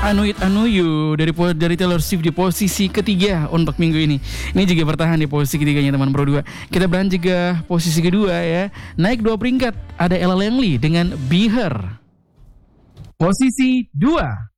It Anu You dari Taylor Swift di posisi ketiga untuk minggu ini. Ini juga bertahan di posisi ketiganya teman Pro 2. Kita beranjak ke posisi kedua ya. Naik 2 peringkat ada Ella Langley dengan Be Her. Posisi 2.